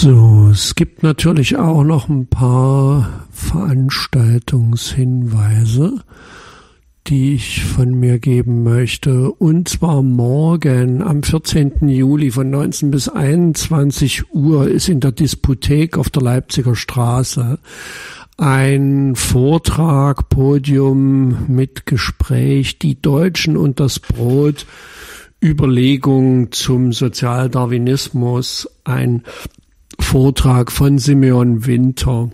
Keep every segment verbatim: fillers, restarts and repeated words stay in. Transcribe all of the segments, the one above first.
So, es gibt natürlich auch noch ein paar Veranstaltungshinweise, die ich von mir geben möchte. Und zwar morgen am vierzehnten Juli von neunzehn bis einundzwanzig Uhr ist in der Disputhek auf der Leipziger Straße ein Vortrag, Podium mit Gespräch, die Deutschen und das Brot, Überlegungen zum Sozialdarwinismus, ein Vortrag von Simeon Winter.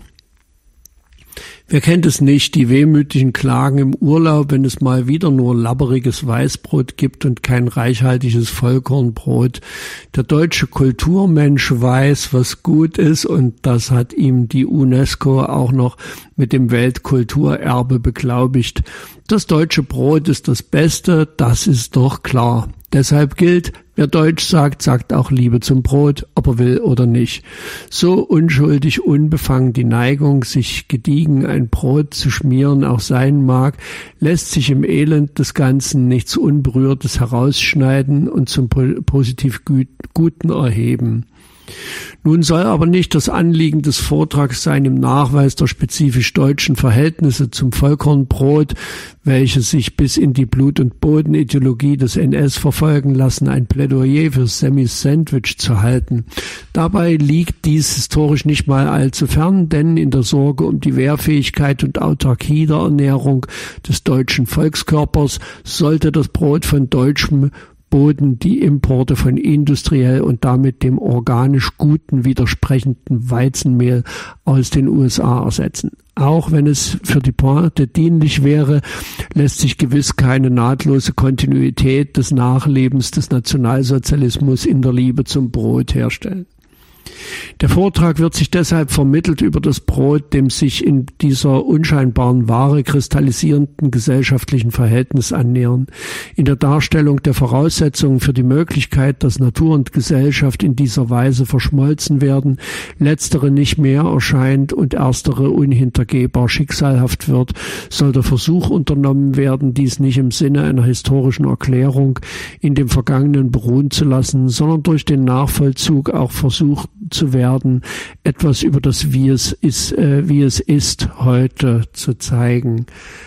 Wer kennt es nicht, die wehmütigen Klagen im Urlaub, wenn es mal wieder nur labberiges Weißbrot gibt und kein reichhaltiges Vollkornbrot. Der deutsche Kulturmensch weiß, was gut ist, und das hat ihm die UNESCO auch noch mit dem Weltkulturerbe beglaubigt. Das deutsche Brot ist das Beste, das ist doch klar. Deshalb gilt, wer Deutsch sagt, sagt auch Liebe zum Brot, ob er will oder nicht. So unschuldig, unbefangen die Neigung, sich gediegen ein Brot zu schmieren auch sein mag, lässt sich im Elend des Ganzen nichts Unberührtes herausschneiden und zum positiv Guten erheben. Nun soll aber nicht das Anliegen des Vortrags sein, im Nachweis der spezifisch deutschen Verhältnisse zum Vollkornbrot, welche sich bis in die Blut- und Bodenideologie des N S verfolgen lassen, ein Plädoyer für Sammys Sandwich zu halten. Dabei liegt dies historisch nicht mal allzu fern, denn in der Sorge um die Wehrfähigkeit und Autarkie der Ernährung des deutschen Volkskörpers sollte das Brot von deutschem Boden die Importe von industriell und damit dem organisch Guten widersprechenden Weizenmehl aus den U S A ersetzen. Auch wenn es für die Pointe dienlich wäre, lässt sich gewiss keine nahtlose Kontinuität des Nachlebens des Nationalsozialismus in der Liebe zum Brot herstellen. Der Vortrag wird sich deshalb vermittelt über das Brot, dem sich in dieser unscheinbaren Ware kristallisierenden gesellschaftlichen Verhältnis annähern. In der Darstellung der Voraussetzungen für die Möglichkeit, dass Natur und Gesellschaft in dieser Weise verschmolzen werden, letztere nicht mehr erscheint und erstere unhintergehbar schicksalhaft wird, soll der Versuch unternommen werden, dies nicht im Sinne einer historischen Erklärung in dem Vergangenen beruhen zu lassen, sondern durch den Nachvollzug auch versucht zu werden, etwas über das, wie es ist, äh, wie es ist, heute zu zeigen.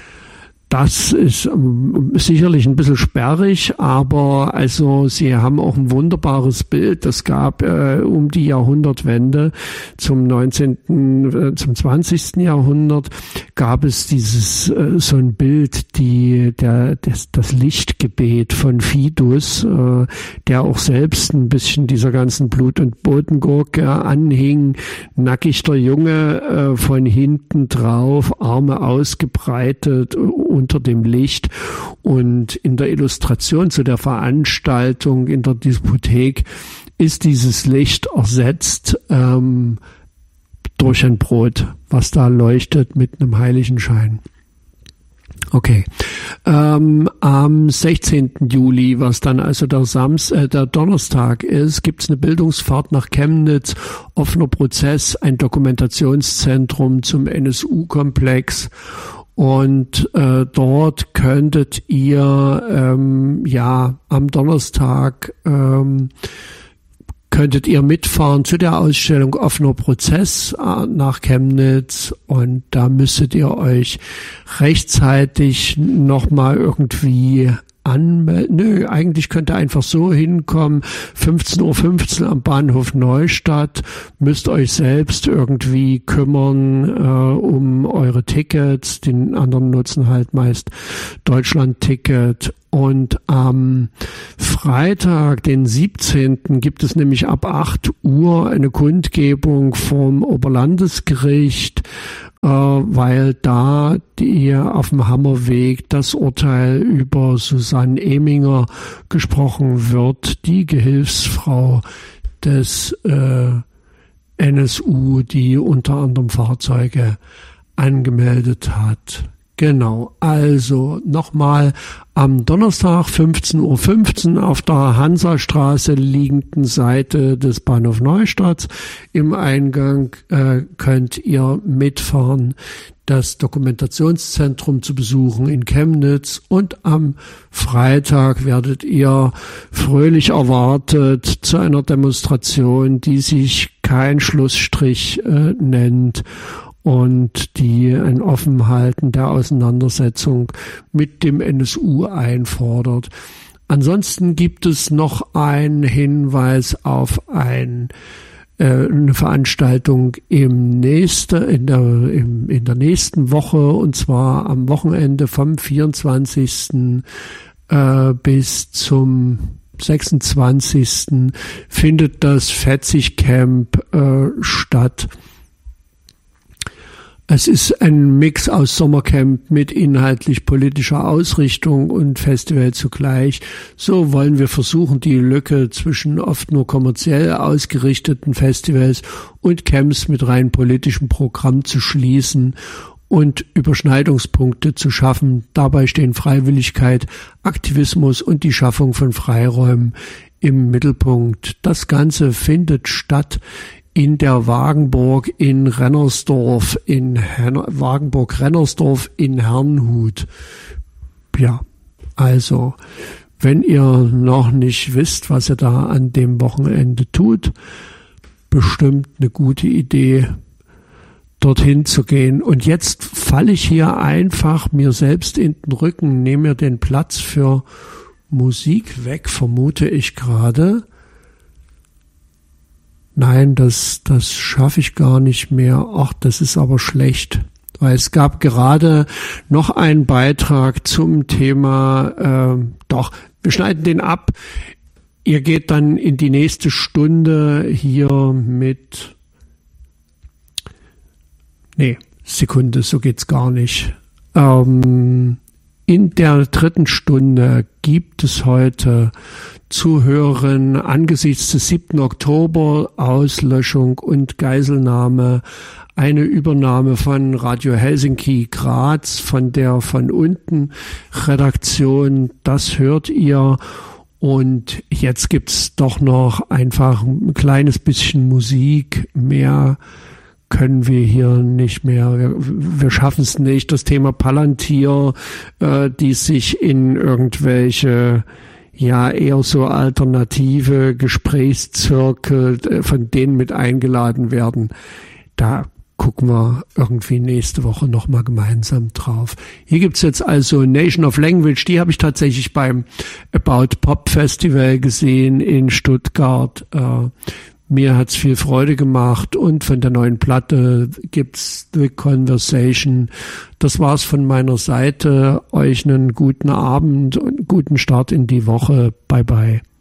Das ist ähm, sicherlich ein bisschen sperrig, aber also sie haben auch ein wunderbares Bild. Das gab äh, um die Jahrhundertwende zum neunzehnten, äh, zum zwanzigsten Jahrhundert gab es dieses äh, so ein Bild, die der das, das Lichtgebet von Fidus, äh, der auch selbst ein bisschen dieser ganzen Blut- und Bodengurke anhing, nackig der Junge äh, von hinten drauf, Arme ausgebreitet unter dem Licht, und in der Illustration zu der Veranstaltung in der Disputhek ist dieses Licht ersetzt ähm, durch ein Brot, was da leuchtet mit einem heiligen Schein. Okay, ähm, am sechzehnten Juli, was dann also der, Sams äh, der Donnerstag ist, gibt es eine Bildungsfahrt nach Chemnitz, offener Prozess, ein Dokumentationszentrum zum N S U-Komplex. Und äh, dort könntet ihr ähm, ja am Donnerstag ähm, könntet ihr mitfahren zu der Ausstellung Offener Prozess äh, nach Chemnitz, und da müsstet ihr euch rechtzeitig nochmal irgendwie anmelden. Nö, eigentlich könnt ihr einfach so hinkommen, fünfzehn Uhr fünfzehn am Bahnhof Neustadt, müsst euch selbst irgendwie kümmern äh, um eure Tickets, den anderen nutzen halt meist Deutschland-Ticket. Und am Freitag, den siebzehnten gibt es nämlich ab acht Uhr eine Kundgebung vom Oberlandesgericht, äh, weil da die auf dem Hammerweg das Urteil über Susanne Eminger gesprochen wird, die Gehilfsfrau des äh, N S U, die unter anderem Fahrzeuge angemeldet hat. Genau, also nochmal am Donnerstag fünfzehn Uhr fünfzehn auf der Hansastraße liegenden Seite des Bahnhof Neustadt im Eingang äh, könnt ihr mitfahren, das Dokumentationszentrum zu besuchen in Chemnitz, und am Freitag werdet ihr fröhlich erwartet zu einer Demonstration, die sich keinen Schlussstrich äh, nennt und die ein Offenhalten der Auseinandersetzung mit dem N S U einfordert. Ansonsten gibt es noch einen Hinweis auf ein, äh, eine Veranstaltung im nächste, in, der, im, in der nächsten Woche, und zwar am Wochenende vom vierundzwanzigsten Äh, bis zum sechsundzwanzigsten findet das Fetzig Camp äh, statt. Es ist ein Mix aus Sommercamp mit inhaltlich politischer Ausrichtung und Festival zugleich. So wollen wir versuchen, die Lücke zwischen oft nur kommerziell ausgerichteten Festivals und Camps mit rein politischem Programm zu schließen und Überschneidungspunkte zu schaffen. Dabei stehen Freiwilligkeit, Aktivismus und die Schaffung von Freiräumen im Mittelpunkt. Das Ganze findet statt in der Wagenburg in Rennersdorf, in Hen- Wagenburg Rennersdorf in Herrnhut. Ja, also, wenn ihr noch nicht wisst, was ihr da an dem Wochenende tut, bestimmt eine gute Idee, dorthin zu gehen. Und jetzt falle ich hier einfach mir selbst in den Rücken, nehme mir den Platz für Musik weg, vermute ich gerade. Nein, das, das schaffe ich gar nicht mehr. Ach, das ist aber schlecht, weil es gab gerade noch einen Beitrag zum Thema, äh, doch, wir schneiden den ab. Ihr geht dann in die nächste Stunde hier mit, nee, Sekunde, so geht's gar nicht. Ähm, in der dritten Stunde gibt es heute zu hören angesichts des siebten Oktober Auslöschung und Geiselnahme eine Übernahme von Radio Helsinki Graz von der von unten Redaktion. Das hört ihr. Und jetzt gibt's doch noch einfach ein kleines bisschen Musik. Mehr können wir hier nicht mehr. Wir, wir schaffen es nicht. Das Thema Palantir, äh, die sich in irgendwelche ja eher so alternative Gesprächszirkel, von denen mit eingeladen werden. Da gucken wir irgendwie nächste Woche nochmal gemeinsam drauf. Hier gibt's jetzt also Nation of Language, die habe ich tatsächlich beim About Pop Festival gesehen in Stuttgart. Äh, mir hat's viel Freude gemacht und von der neuen Platte gibt's The Conversation. Das war's von meiner Seite. Euch einen guten Abend und guten Start in die Woche. Bye bye.